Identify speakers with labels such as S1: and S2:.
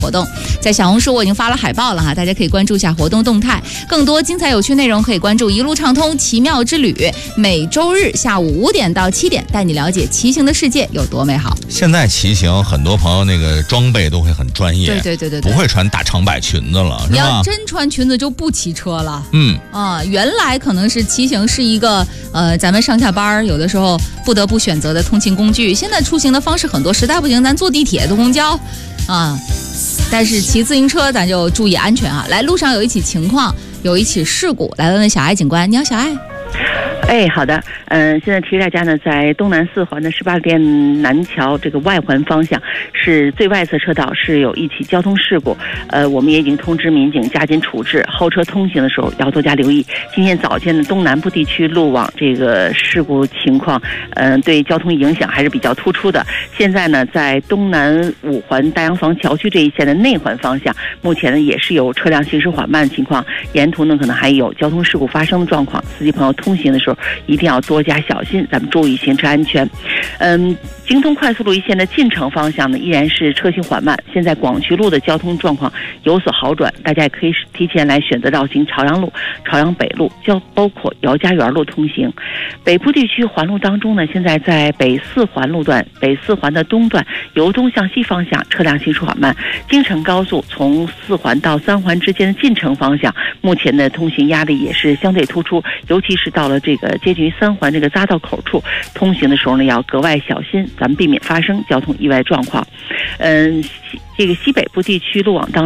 S1: 活动。在小红书我已经发了海报了哈，大家可以关注一下活动动态。更多精彩有趣内容可以关注一路畅通奇妙之旅，每周日下午5点到7点，带你了解骑行的世界有多美好。
S2: 现在骑行很多朋友那个装备都会很专业，
S1: 对，
S2: 不会穿大长摆裙子了，是吧？
S1: 你要真穿裙子就不骑车了。原来可能是骑行是一个咱们上下班有的时候不得不选择的通勤工具，现在出行的方式很多，实在不行咱坐地铁坐公交啊。但是骑自行车咱就注意安全啊！来，路上有一起情况，有一起事故，来问问小艾警官。你好，小艾。
S3: 好的，现在提示大家呢，在东南4环的18店南桥这个外环方向是最外侧车道是有一起交通事故，我们也已经通知民警加紧处置，后车通行的时候要多加留意。今天早间的东南部地区路网这个事故情况，对交通影响还是比较突出的。现在呢，在东南5环大洋房桥区这一线的内环方向，目前呢也是有车辆行驶缓慢的情况，沿途呢可能还有交通事故发生的状况，司机朋友通行的时候一定要多加小心，咱们注意行车安全。京通快速路一线的进城方向呢，依然是车行缓慢。现在广渠路的交通状况有所好转，大家也可以提前来选择绕行朝阳路、朝阳北路，包括姚家园路通行。北部地区环路当中呢，现在在北4环路段、北4环的东段由东向西方向车辆行驶缓慢。京承高速从4环到3环之间的进城方向，目前的通行压力也是相对突出，尤其是到了这个接近于3环这个匝道口处，通行的时候呢要格外小心，咱们避免发生交通意外状况。这个西北部地区路网当